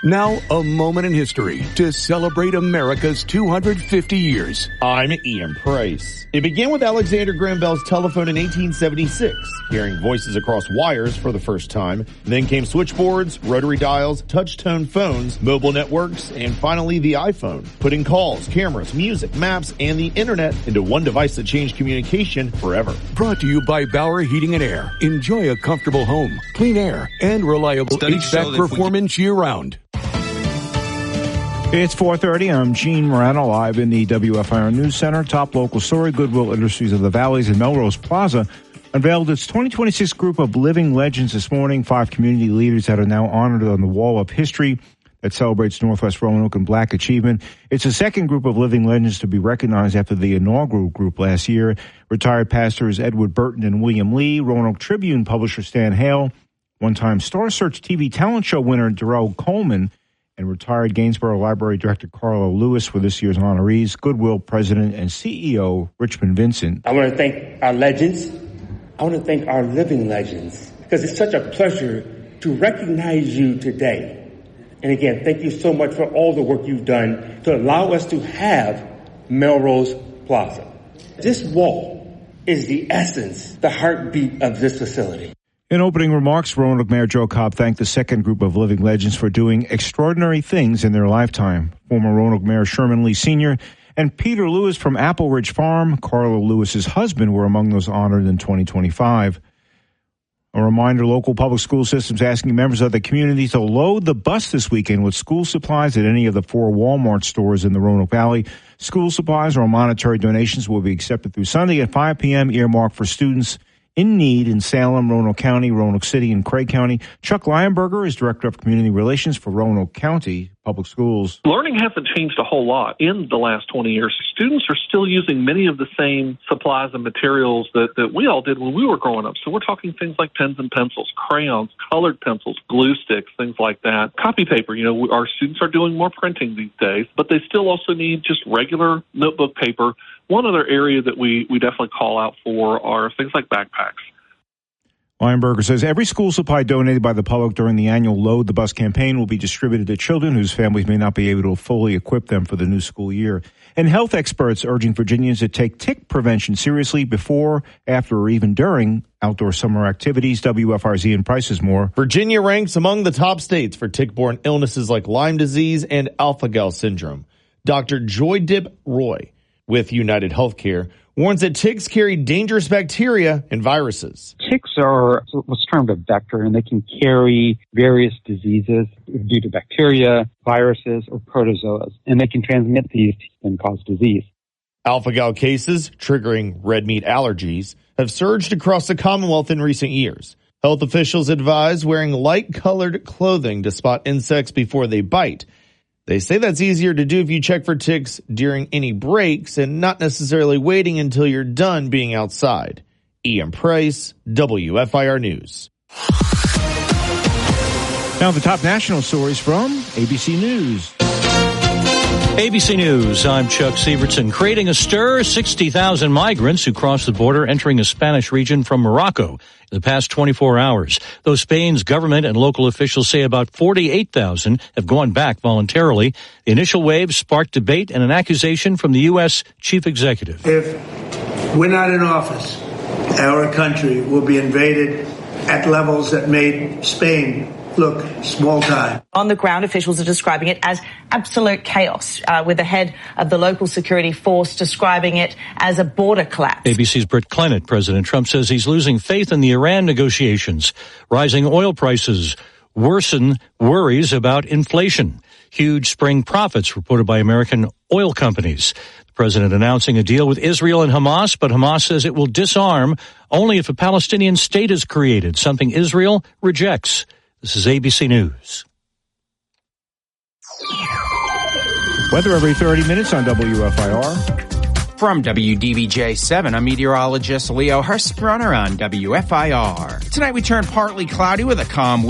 Now, a moment in history to celebrate America's 250 years. I'm Ian Price. It began with Alexander Graham Bell's telephone in 1876, hearing voices across wires for the first time. Then came switchboards, rotary dials, touch-tone phones, mobile networks, and finally the iPhone, putting calls, cameras, music, maps, and the internet into one device that changed communication forever. Brought to you by Bauer Heating and Air. Enjoy a comfortable home, clean air, and reliable HVAC performance year-round. It's 4:30. I'm Gene Morano, live in the WFIR News Center. Top local story, Goodwill Industries of the Valleys in Melrose Plaza unveiled its 2026 group of living legends this morning. 5 community leaders that are now honored on the Wall of History that celebrates Northwest Roanoke and Black achievement. It's the second group of living legends to be recognized after the inaugural group last year. Retired pastors Edward Burton and William Lee, Roanoke Tribune publisher Stan Hale, one-time Star Search TV talent show winner Darrell Coleman, and retired Gainsborough Library Director Carlo Lewis were this year's honorees. Goodwill President and CEO Richmond Vincent. I want to thank our legends. I want to thank our living legends, because it's such a pleasure to recognize you today. And again, thank you so much for all the work you've done to allow us to have Melrose Plaza. This wall is the essence, the heartbeat of this facility. In opening remarks, Roanoke Mayor Joe Cobb thanked the second group of living legends for doing extraordinary things in their lifetime. Former Roanoke Mayor Sherman Lee Sr. and Peter Lewis from Apple Ridge Farm, Carlo Lewis's husband, were among those honored in 2025. A reminder, local public school systems asking members of the community to load the bus this weekend with school supplies at any of the 4 Walmart stores in the Roanoke Valley. School supplies or monetary donations will be accepted through Sunday at 5 p.m., earmarked for students in need in Salem, Roanoke County, Roanoke City, and Craig County. Chuck Lionberger is Director of Community Relations for Roanoke County Public Schools. Learning hasn't changed a whole lot in the last 20 years. Students are still using many of the same supplies and materials that we all did when we were growing up. So we're talking things like pens and pencils, crayons, colored pencils, glue sticks, things like that. Copy paper, our students are doing more printing these days, but they still also need just regular notebook paper. One other area that we definitely call out for are things like backpacks. Lionberger says every school supply donated by the public during the annual Load the Bus campaign will be distributed to children whose families may not be able to fully equip them for the new school year. And health experts urging Virginians to take tick prevention seriously before, after, or even during outdoor summer activities. WFRZ and Price is more. Virginia ranks among the top states for tick-borne illnesses like Lyme disease and alpha-gal syndrome. Dr. Joydip Roy with United Healthcare warns that ticks carry dangerous bacteria and viruses. Ticks are what's termed a vector, and they can carry various diseases due to bacteria, viruses, or protozoas, and they can transmit these and cause disease. Alpha-gal cases, triggering red meat allergies, have surged across the Commonwealth in recent years. Health officials advise wearing light-colored clothing to spot insects before they bite. They say that's easier to do if you check for ticks during any breaks and not necessarily waiting until you're done being outside. Ian Price, WFIR News. Now the top national stories from ABC News. ABC News, I'm Chuck Sievertson. Creating a stir, 60,000 migrants who crossed the border entering a Spanish region from Morocco in the past 24 hours. Though Spain's government and local officials say about 48,000 have gone back voluntarily, the initial wave sparked debate and an accusation from the U.S. chief executive. If we're not in office, our country will be invaded at levels that made Spain look small time. On the ground, officials are describing it as absolute chaos, with the head of the local security force describing it as a border collapse. ABC's Britt Clennett. President Trump says he's losing faith in the Iran negotiations. Rising oil prices worsen worries about inflation. Huge spring profits reported by American oil companies. The president announcing a deal with Israel and Hamas, but Hamas says it will disarm only if a Palestinian state is created, something Israel rejects. This is ABC News. Weather every 30 minutes on WFIR. From WDVJ-7, I'm meteorologist Leo Hirschbrunner on WFIR. Tonight we turn partly cloudy with a calm